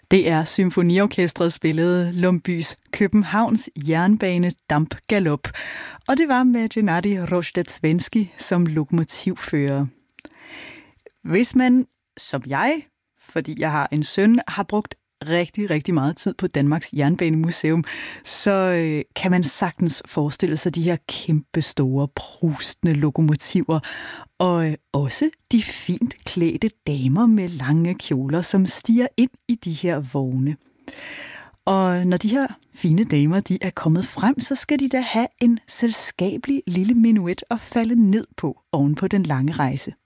Det er symfoniorkestret spillede Lumbys Københavns jernbane dampgalop, og det var med Gennady Rozhdestvensky som lokomotivfører. Hvis man, som jeg, fordi jeg har en søn, har brugt rigtig, rigtig meget tid på Danmarks Jernbanemuseum, så kan man sagtens forestille sig de her kæmpe store, prustende lokomotiver, og også de fint klædte damer med lange kjoler, som stiger ind i de her vogne. Og når de her fine damer de er kommet frem, så skal de da have en selskabelig lille menuet at falde ned på oven på den lange rejse.